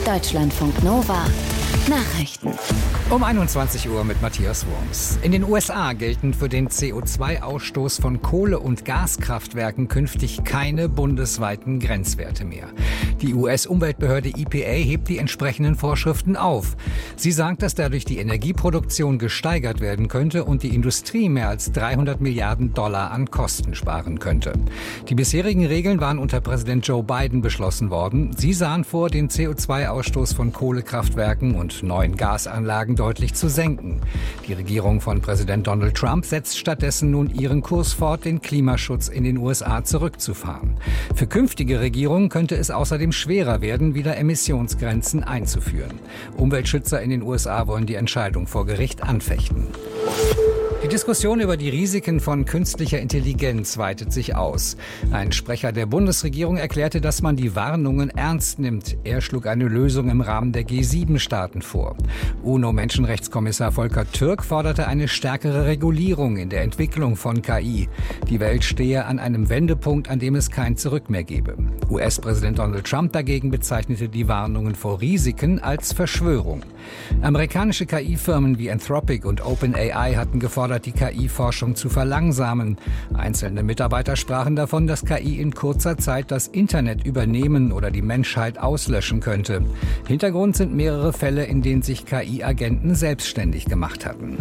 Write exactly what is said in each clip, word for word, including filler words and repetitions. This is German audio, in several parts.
Deutschlandfunk Nova Nachrichten. Um einundzwanzig Uhr mit Matthias Wurms. In den U S A gelten für den C O zwei Ausstoß von Kohle- und Gaskraftwerken künftig keine bundesweiten Grenzwerte mehr. Die U S-Umweltbehörde E P A hebt die entsprechenden Vorschriften auf. Sie sagt, dass dadurch die Energieproduktion gesteigert werden könnte und die Industrie mehr als dreihundert Milliarden Dollar an Kosten sparen könnte. Die bisherigen Regeln waren unter Präsident Joe Biden beschlossen worden. Sie sahen vor, den C O zwei Ausstoß von Kohlekraftwerken und neuen Gasanlagen deutlich zu senken. Die Regierung von Präsident Donald Trump setzt stattdessen nun ihren Kurs fort, den Klimaschutz in den U S A zurückzufahren. Für künftige Regierungen könnte es außerdem schwerer werden, wieder Emissionsgrenzen einzuführen. Umweltschützer in den U S A wollen die Entscheidung vor Gericht anfechten. Die Diskussion über die Risiken von künstlicher Intelligenz weitet sich aus. Ein Sprecher der Bundesregierung erklärte, dass man die Warnungen ernst nimmt. Er schlug eine Lösung im Rahmen der G sieben Staaten vor. UNO-Menschenrechtskommissar Volker Türk forderte eine stärkere Regulierung in der Entwicklung von K I. Die Welt stehe an einem Wendepunkt, an dem es kein Zurück mehr gebe. U S-Präsident Donald Trump dagegen bezeichnete die Warnungen vor Risiken als Verschwörung. Amerikanische K I-Firmen wie Anthropic und OpenAI hatten gefordert, die K I-Forschung zu verlangsamen. Einzelne Mitarbeiter sprachen davon, dass K I in kurzer Zeit das Internet übernehmen oder die Menschheit auslöschen könnte. Hintergrund sind mehrere Fälle, in denen sich K I-Agenten selbstständig gemacht hatten.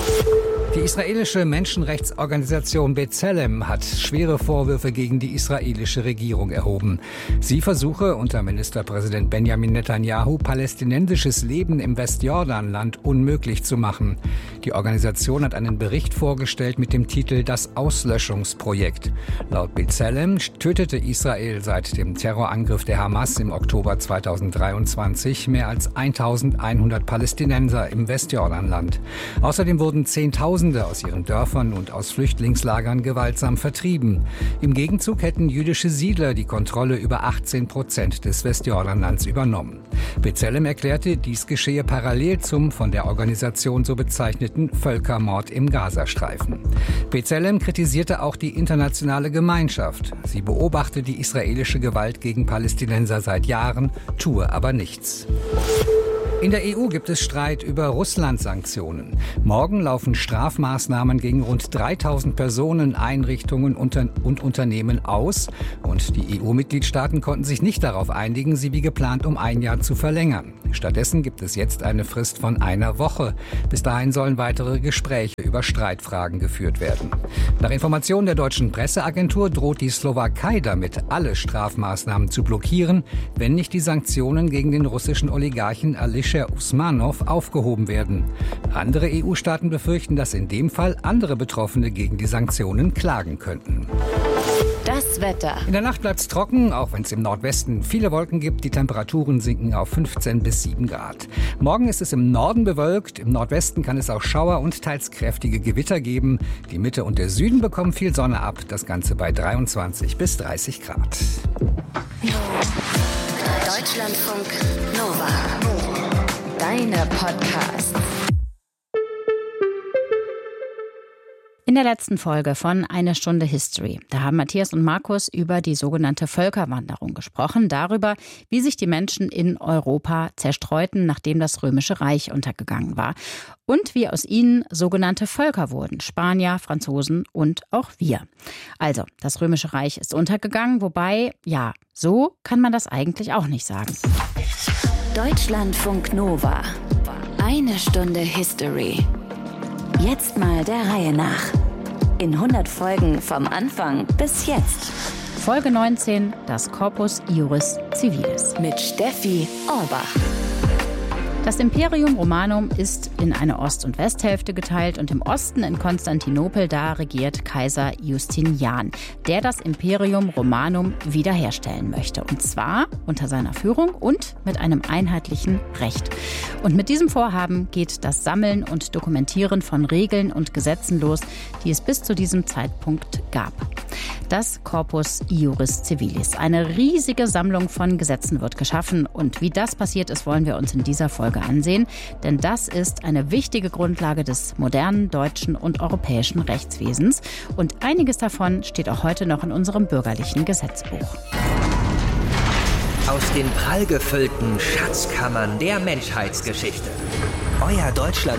Die israelische Menschenrechtsorganisation B'Tselem hat schwere Vorwürfe gegen die israelische Regierung erhoben. Sie versuche, unter Ministerpräsident Benjamin Netanyahu palästinensisches Leben im Westjordanland unmöglich zu machen. Die Organisation hat einen Bericht vorgestellt mit dem Titel »Das Auslöschungsprojekt«. Laut B'Tselem tötete Israel seit dem Terrorangriff der Hamas im Oktober zweitausenddreiundzwanzig mehr als eintausendeinhundert Palästinenser im Westjordanland. Außerdem wurden Zehntausende aus ihren Dörfern und aus Flüchtlingslagern gewaltsam vertrieben. Im Gegenzug hätten jüdische Siedler die Kontrolle über achtzehn Prozent des Westjordanlands übernommen. B'Tselem erklärte, dies geschehe parallel zum von der Organisation so bezeichneten Völkermord im Gazastreifen. B'Tselem kritisierte auch die internationale Gemeinschaft. Sie beobachte die israelische Gewalt gegen Palästinenser seit Jahren, tue aber nichts. In der E U gibt es Streit über Russland-Sanktionen. Morgen laufen Strafmaßnahmen gegen rund dreitausend Personen, Einrichtungen und Unternehmen aus. Und die E U-Mitgliedstaaten konnten sich nicht darauf einigen, sie wie geplant um ein Jahr zu verlängern. Stattdessen gibt es jetzt eine Frist von einer Woche. Bis dahin sollen weitere Gespräche über Streitfragen geführt werden. Nach Informationen der deutschen Presseagentur droht die Slowakei damit, alle Strafmaßnahmen zu blockieren, wenn nicht die Sanktionen gegen den russischen Oligarchen Alisher Usmanov aufgehoben werden. Andere E U-Staaten befürchten, dass in dem Fall andere Betroffene gegen die Sanktionen klagen könnten. Das Wetter. In der Nacht bleibt es trocken, auch wenn es im Nordwesten viele Wolken gibt. Die Temperaturen sinken auf fünfzehn bis sieben Grad. Morgen ist es im Norden bewölkt. Im Nordwesten kann es auch Schauer und teils kräftige Gewitter geben. Die Mitte und der Süden bekommen viel Sonne ab. Das Ganze bei dreiundzwanzig bis dreißig Grad. Deutschlandfunk Nova. Deine Podcasts. In der letzten Folge von Eine Stunde History, da haben Matthias und Markus über die sogenannte Völkerwanderung gesprochen, darüber, wie sich die Menschen in Europa zerstreuten, nachdem das Römische Reich untergegangen war und wie aus ihnen sogenannte Völker wurden, Spanier, Franzosen und auch wir. Also, das Römische Reich ist untergegangen, wobei, ja, so kann man das eigentlich auch nicht sagen. Deutschlandfunk Nova. Eine Stunde History. Jetzt mal der Reihe nach. In hundert Folgen vom Anfang bis jetzt. Folge neunzehn, das Corpus Iuris Civilis. Mit Steffi Orbach. Das Imperium Romanum ist in eine Ost- und Westhälfte geteilt und im Osten in Konstantinopel, da regiert Kaiser Justinian, der das Imperium Romanum wiederherstellen möchte. Und zwar unter seiner Führung und mit einem einheitlichen Recht. Und mit diesem Vorhaben geht das Sammeln und Dokumentieren von Regeln und Gesetzen los, die es bis zu diesem Zeitpunkt gab. Das Corpus Iuris Civilis. Eine riesige Sammlung von Gesetzen wird geschaffen. Und wie das passiert ist, wollen wir uns in dieser Folge ansehen. Denn das ist eine wichtige Grundlage des modernen deutschen und europäischen Rechtswesens. Und einiges davon steht auch heute noch in unserem bürgerlichen Gesetzbuch. Aus den prallgefüllten Schatzkammern der Menschheitsgeschichte. Euer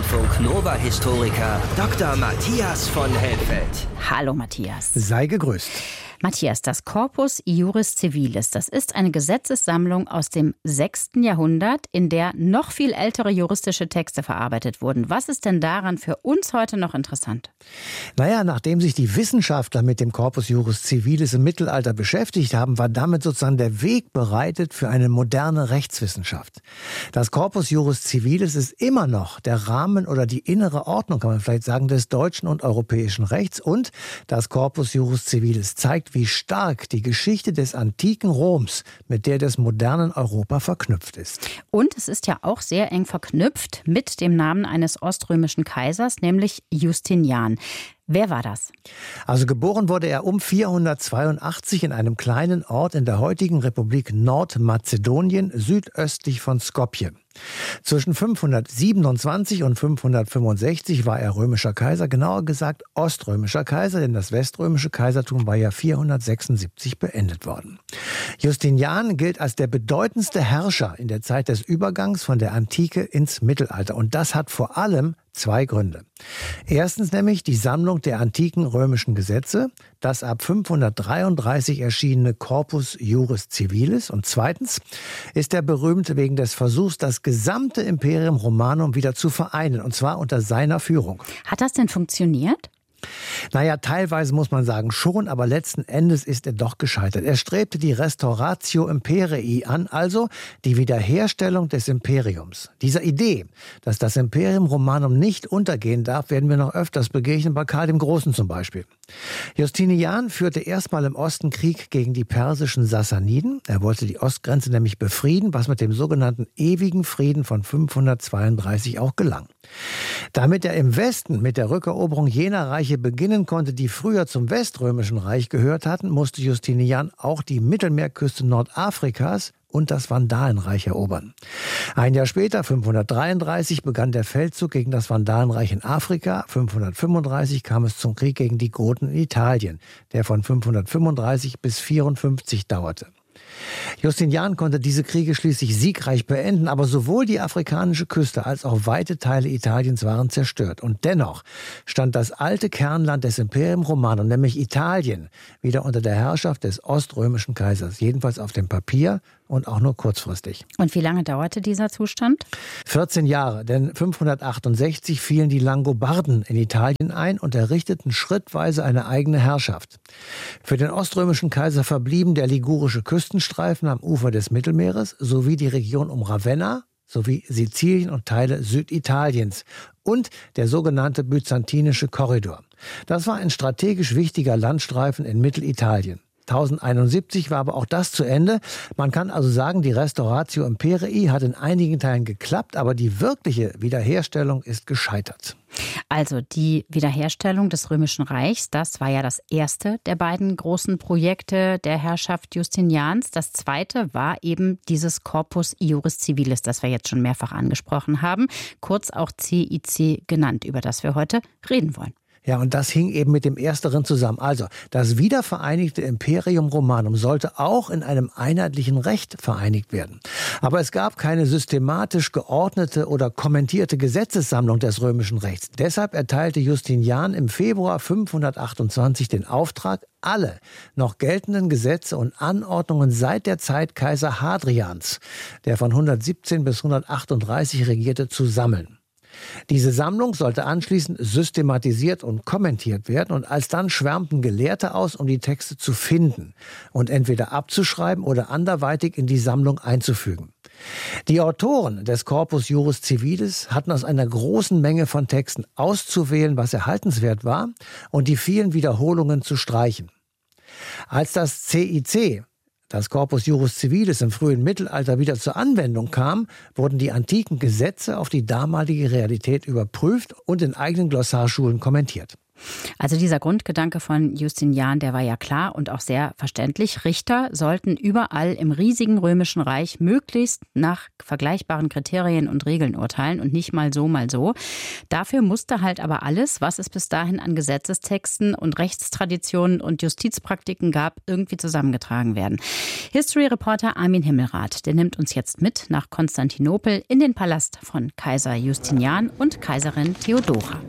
Deutschlandfunk-Nova-Historiker Doktor Matthias von Helfeld. Hallo Matthias. Sei gegrüßt. Matthias, das Corpus Iuris Civilis, das ist eine Gesetzessammlung aus dem sechsten Jahrhundert, in der noch viel ältere juristische Texte verarbeitet wurden. Was ist denn daran für uns heute noch interessant? Naja, nachdem sich die Wissenschaftler mit dem Corpus Iuris Civilis im Mittelalter beschäftigt haben, war damit sozusagen der Weg bereitet für eine moderne Rechtswissenschaft. Das Corpus Iuris Civilis ist immer noch der Rahmen oder die innere Ordnung, kann man vielleicht sagen, des deutschen und europäischen Rechts. Und das Corpus Iuris Civilis zeigt, wie stark die Geschichte des antiken Roms mit der des modernen Europa verknüpft ist. Und es ist ja auch sehr eng verknüpft mit dem Namen eines oströmischen Kaisers, nämlich Justinian. Wer war das? Also geboren wurde er um vierhundertzweiundachtzig in einem kleinen Ort in der heutigen Republik Nordmazedonien, südöstlich von Skopje. Zwischen fünfhundertsiebenundzwanzig und fünfhundertfünfundsechzig war er römischer Kaiser, genauer gesagt oströmischer Kaiser, denn das weströmische Kaisertum war ja vierhundertsechsundsiebzig beendet worden. Justinian gilt als der bedeutendste Herrscher in der Zeit des Übergangs von der Antike ins Mittelalter. Und das hat vor allem zwei Gründe. Erstens nämlich die Sammlung der antiken römischen Gesetze, das ab fünfhundertdreiunddreißig erschienene Corpus Iuris Civilis. Und zweitens ist er berühmt wegen des Versuchs, das gesamte Imperium Romanum wieder zu vereinen, und zwar unter seiner Führung. Hat das denn funktioniert? Naja, teilweise muss man sagen schon, aber letzten Endes ist er doch gescheitert. Er strebte die Restauratio Imperii an, also die Wiederherstellung des Imperiums. Dieser Idee, dass das Imperium Romanum nicht untergehen darf, werden wir noch öfters begegnen, bei Karl dem Großen zum Beispiel. Justinian führte erstmal im Osten Krieg gegen die persischen Sassaniden. Er wollte die Ostgrenze nämlich befrieden, was mit dem sogenannten ewigen Frieden von fünfhundertzweiunddreißig auch gelang. Damit er im Westen mit der Rückeroberung jener Reiche beginnen konnte, die früher zum Weströmischen Reich gehört hatten, musste Justinian auch die Mittelmeerküste Nordafrikas und das Vandalenreich erobern. Ein Jahr später, fünfhundertdreiunddreißig, begann der Feldzug gegen das Vandalenreich in Afrika. fünfhundertfünfunddreißig kam es zum Krieg gegen die Goten in Italien, der von fünfhundertfünfunddreißig bis vierundfünfzig dauerte. Justinian konnte diese Kriege schließlich siegreich beenden, aber sowohl die afrikanische Küste als auch weite Teile Italiens waren zerstört. Und dennoch stand das alte Kernland des Imperium Romanum, nämlich Italien, wieder unter der Herrschaft des oströmischen Kaisers, jedenfalls auf dem Papier und auch nur kurzfristig. Und wie lange dauerte dieser Zustand? vierzehn Jahre, denn fünfhundertachtundsechzig fielen die Langobarden in Italien ein und errichteten schrittweise eine eigene Herrschaft. Für den oströmischen Kaiser verblieben der ligurische Küstenstreifen am Ufer des Mittelmeeres sowie die Region um Ravenna sowie Sizilien und Teile Süditaliens und der sogenannte byzantinische Korridor. Das war ein strategisch wichtiger Landstreifen in Mittelitalien. tausendeinundsiebzig war aber auch das zu Ende. Man kann also sagen, die Restauratio Imperii hat in einigen Teilen geklappt, aber die wirkliche Wiederherstellung ist gescheitert. Also die Wiederherstellung des Römischen Reichs, das war ja das erste der beiden großen Projekte der Herrschaft Justinians. Das zweite war eben dieses Corpus Iuris Civilis, das wir jetzt schon mehrfach angesprochen haben, kurz auch C I C genannt, über das wir heute reden wollen. Ja, und das hing eben mit dem Ersteren zusammen. Also, das wiedervereinigte Imperium Romanum sollte auch in einem einheitlichen Recht vereinigt werden. Aber es gab keine systematisch geordnete oder kommentierte Gesetzessammlung des römischen Rechts. Deshalb erteilte Justinian im Februar fünfhundertachtundzwanzig den Auftrag, alle noch geltenden Gesetze und Anordnungen seit der Zeit Kaiser Hadrians, der von hundertsiebzehn bis hundertachtunddreißig regierte, zu sammeln. Diese Sammlung sollte anschließend systematisiert und kommentiert werden und alsdann schwärmten Gelehrte aus, um die Texte zu finden und entweder abzuschreiben oder anderweitig in die Sammlung einzufügen. Die Autoren des Corpus Iuris Civilis hatten aus einer großen Menge von Texten auszuwählen, was erhaltenswert war, und die vielen Wiederholungen zu streichen. Als das C I C, das Corpus Iuris Civilis, im frühen Mittelalter wieder zur Anwendung kam, wurden die antiken Gesetze auf die damalige Realität überprüft und in eigenen Glossarschulen kommentiert. Also dieser Grundgedanke von Justinian, der war ja klar und auch sehr verständlich. Richter sollten überall im riesigen Römischen Reich möglichst nach vergleichbaren Kriterien und Regeln urteilen und nicht mal so, mal so. Dafür musste halt aber alles, was es bis dahin an Gesetzestexten und Rechtstraditionen und Justizpraktiken gab, irgendwie zusammengetragen werden. History-Reporter Armin Himmelrath, der nimmt uns jetzt mit nach Konstantinopel in den Palast von Kaiser Justinian und Kaiserin Theodora.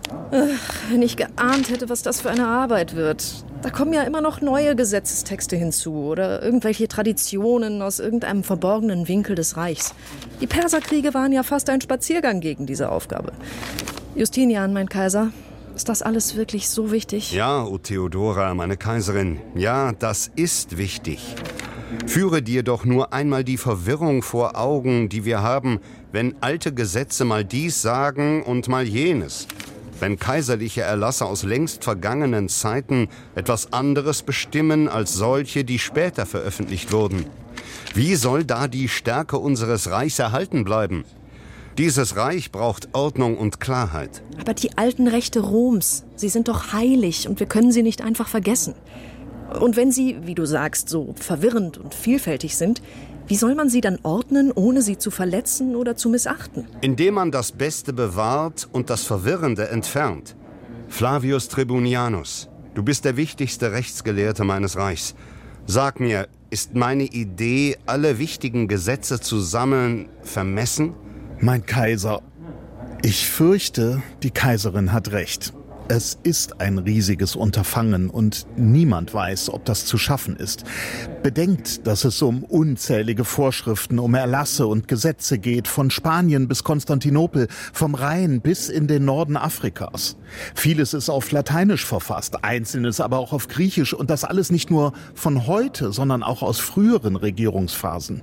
Wenn ich geahnt hätte, was das für eine Arbeit wird. Da kommen ja immer noch neue Gesetzestexte hinzu oder irgendwelche Traditionen aus irgendeinem verborgenen Winkel des Reichs. Die Perserkriege waren ja fast ein Spaziergang gegen diese Aufgabe. Justinian, mein Kaiser, ist das alles wirklich so wichtig? Ja, O Theodora, meine Kaiserin, ja, das ist wichtig. Führe dir doch nur einmal die Verwirrung vor Augen, die wir haben, wenn alte Gesetze mal dies sagen und mal jenes. Wenn kaiserliche Erlasse aus längst vergangenen Zeiten etwas anderes bestimmen als solche, die später veröffentlicht wurden. Wie soll da die Stärke unseres Reichs erhalten bleiben? Dieses Reich braucht Ordnung und Klarheit. Aber die alten Rechte Roms, sie sind doch heilig und wir können sie nicht einfach vergessen. Und wenn sie, wie du sagst, so verwirrend und vielfältig sind, wie soll man sie dann ordnen, ohne sie zu verletzen oder zu missachten? Indem man das Beste bewahrt und das Verwirrende entfernt. Flavius Tribunianus, du bist der wichtigste Rechtsgelehrte meines Reichs. Sag mir, ist meine Idee, alle wichtigen Gesetze zu sammeln, vermessen? Mein Kaiser, ich fürchte, die Kaiserin hat recht. Es ist ein riesiges Unterfangen und niemand weiß, ob das zu schaffen ist. Bedenkt, dass es um unzählige Vorschriften, um Erlasse und Gesetze geht, von Spanien bis Konstantinopel, vom Rhein bis in den Norden Afrikas. Vieles ist auf Lateinisch verfasst, einzelnes aber auch auf Griechisch und das alles nicht nur von heute, sondern auch aus früheren Regierungsphasen.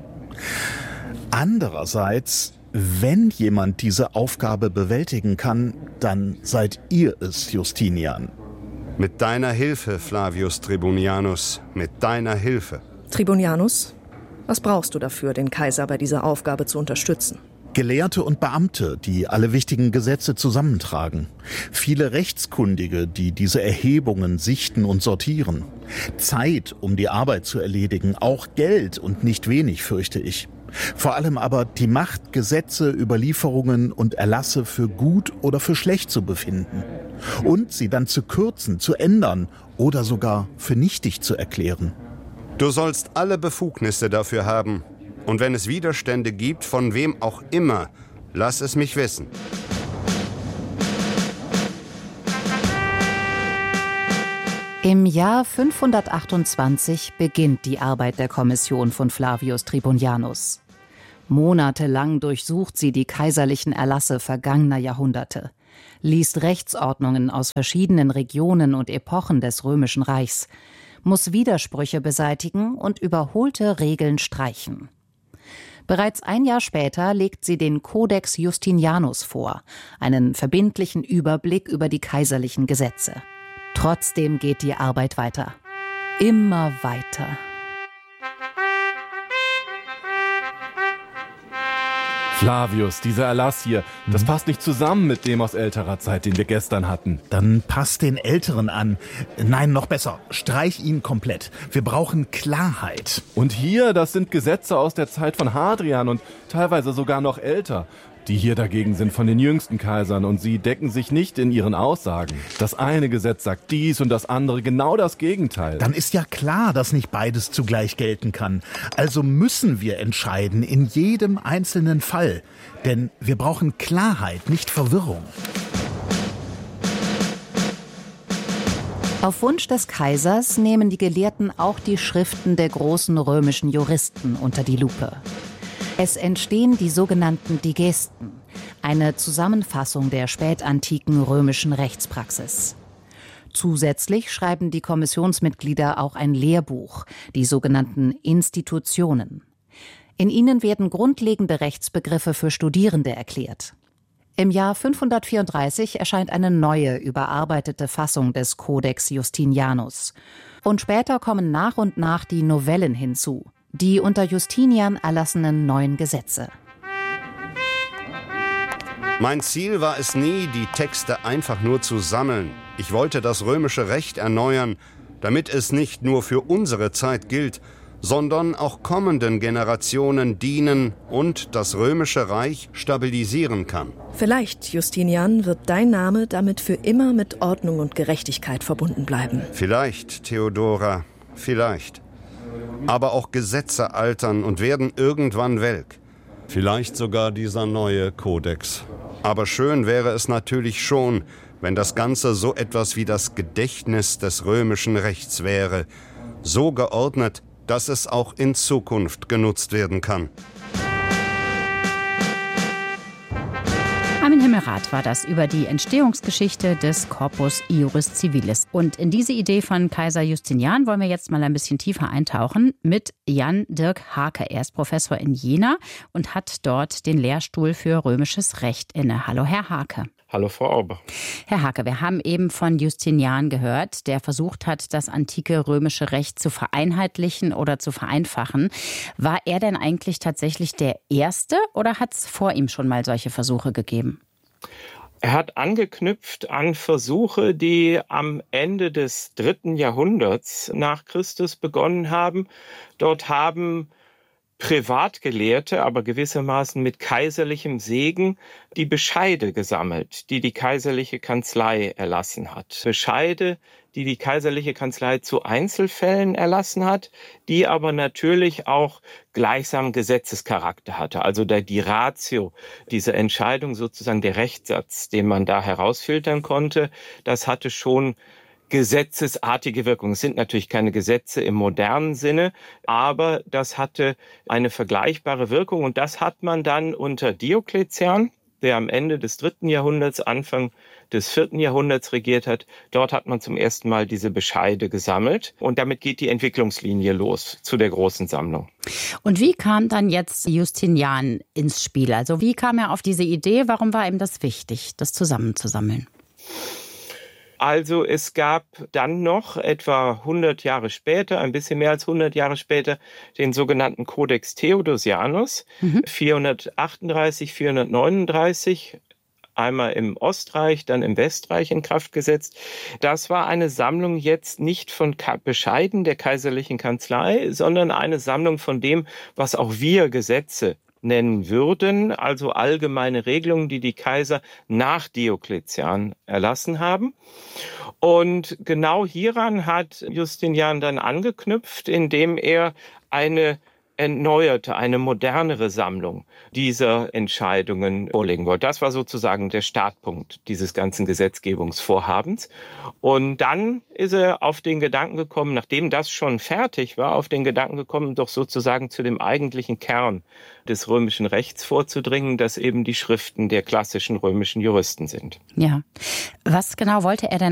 Andererseits, wenn jemand diese Aufgabe bewältigen kann, dann seid ihr es, Justinian. Mit deiner Hilfe, Flavius Tribunianus, mit deiner Hilfe. Tribunianus, was brauchst du dafür, den Kaiser bei dieser Aufgabe zu unterstützen? Gelehrte und Beamte, die alle wichtigen Gesetze zusammentragen. Viele Rechtskundige, die diese Erhebungen sichten und sortieren. Zeit, um die Arbeit zu erledigen, auch Geld und nicht wenig, fürchte ich. Vor allem aber die Macht, Gesetze, Überlieferungen und Erlasse für gut oder für schlecht zu befinden. Und sie dann zu kürzen, zu ändern oder sogar für nichtig zu erklären. Du sollst alle Befugnisse dafür haben. Und wenn es Widerstände gibt, von wem auch immer, lass es mich wissen. Im Jahr fünfhundertachtundzwanzig beginnt die Arbeit der Kommission von Flavius Tribunianus. Monatelang durchsucht sie die kaiserlichen Erlasse vergangener Jahrhunderte, liest Rechtsordnungen aus verschiedenen Regionen und Epochen des Römischen Reichs, muss Widersprüche beseitigen und überholte Regeln streichen. Bereits ein Jahr später legt sie den Codex Justinianus vor, einen verbindlichen Überblick über die kaiserlichen Gesetze. Trotzdem geht die Arbeit weiter. Immer weiter. Flavius, dieser Erlass hier, das passt nicht zusammen mit dem aus älterer Zeit, den wir gestern hatten. Dann passt den Älteren an. Nein, noch besser, streich ihn komplett. Wir brauchen Klarheit. Und hier, das sind Gesetze aus der Zeit von Hadrian und teilweise sogar noch älter. Die hier dagegen sind von den jüngsten Kaisern und sie decken sich nicht in ihren Aussagen. Das eine Gesetz sagt dies und das andere genau das Gegenteil. Dann ist ja klar, dass nicht beides zugleich gelten kann. Also müssen wir entscheiden in jedem einzelnen Fall. Denn wir brauchen Klarheit, nicht Verwirrung. Auf Wunsch des Kaisers nehmen die Gelehrten auch die Schriften der großen römischen Juristen unter die Lupe. Es entstehen die sogenannten Digesten, eine Zusammenfassung der spätantiken römischen Rechtspraxis. Zusätzlich schreiben die Kommissionsmitglieder auch ein Lehrbuch, die sogenannten Institutionen. In ihnen werden grundlegende Rechtsbegriffe für Studierende erklärt. Im Jahr fünfhundertvierunddreißig erscheint eine neue, überarbeitete Fassung des Codex Justinianus. Und später kommen nach und nach die Novellen hinzu, die unter Justinian erlassenen neuen Gesetze. Mein Ziel war es nie, die Texte einfach nur zu sammeln. Ich wollte das römische Recht erneuern, damit es nicht nur für unsere Zeit gilt, sondern auch kommenden Generationen dienen und das römische Reich stabilisieren kann. Vielleicht, Justinian, wird dein Name damit für immer mit Ordnung und Gerechtigkeit verbunden bleiben. Vielleicht, Theodora, vielleicht. Aber auch Gesetze altern und werden irgendwann welk. Vielleicht sogar dieser neue Kodex. Aber schön wäre es natürlich schon, wenn das Ganze so etwas wie das Gedächtnis des römischen Rechts wäre, so geordnet, dass es auch in Zukunft genutzt werden kann. Armin Himmelrath war das über die Entstehungsgeschichte des Corpus Iuris Civilis. Und in diese Idee von Kaiser Justinian wollen wir jetzt mal ein bisschen tiefer eintauchen mit Jan Dirk Hake. Er ist Professor in Jena und hat dort den Lehrstuhl für römisches Recht inne. Hallo, Herr Hake. Hallo, Frau Auber. Herr Hake, wir haben eben von Justinian gehört, der versucht hat, das antike römische Recht zu vereinheitlichen oder zu vereinfachen. War er denn eigentlich tatsächlich der Erste oder hat es vor ihm schon mal solche Versuche gegeben? Er hat angeknüpft an Versuche, die am Ende des dritten Jahrhunderts nach Christus begonnen haben. Dort haben Privatgelehrte, aber gewissermaßen mit kaiserlichem Segen, die Bescheide gesammelt, die die kaiserliche Kanzlei erlassen hat. Bescheide, die die kaiserliche Kanzlei zu Einzelfällen erlassen hat, die aber natürlich auch gleichsam Gesetzescharakter hatte. Also der, die Ratio dieser Entscheidung, sozusagen der Rechtssatz, den man da herausfiltern konnte, das hatte schon gesetzesartige Wirkung. Es sind natürlich keine Gesetze im modernen Sinne, aber das hatte eine vergleichbare Wirkung und das hat man dann unter Diokletian, der am Ende des dritten Jahrhunderts, Anfang des vierten Jahrhunderts regiert hat. Dort hat man zum ersten Mal diese Bescheide gesammelt und damit geht die Entwicklungslinie los zu der großen Sammlung. Und wie kam dann jetzt Justinian ins Spiel? Also wie kam er auf diese Idee? Warum war ihm das wichtig, das zusammenzusammeln? Also es gab dann noch etwa hundert Jahre später, ein bisschen mehr als hundert Jahre später, den sogenannten Codex Theodosianus, mhm. vierhundertachtunddreißig, vierhundertneununddreißig, einmal im Ostreich, dann im Westreich in Kraft gesetzt. Das war eine Sammlung jetzt nicht von Bescheiden der kaiserlichen Kanzlei, sondern eine Sammlung von dem, was auch wir Gesetze nennen würden, also allgemeine Regelungen, die die Kaiser nach Diokletian erlassen haben. Und genau hieran hat Justinian dann angeknüpft, indem er eine erneuerte, eine modernere Sammlung dieser Entscheidungen vorlegen wollte. Das war sozusagen der Startpunkt dieses ganzen Gesetzgebungsvorhabens. Und dann ist er auf den Gedanken gekommen, nachdem das schon fertig war, auf den Gedanken gekommen, doch sozusagen zu dem eigentlichen Kern des römischen Rechts vorzudringen, das eben die Schriften der klassischen römischen Juristen sind. Ja. Was genau wollte er denn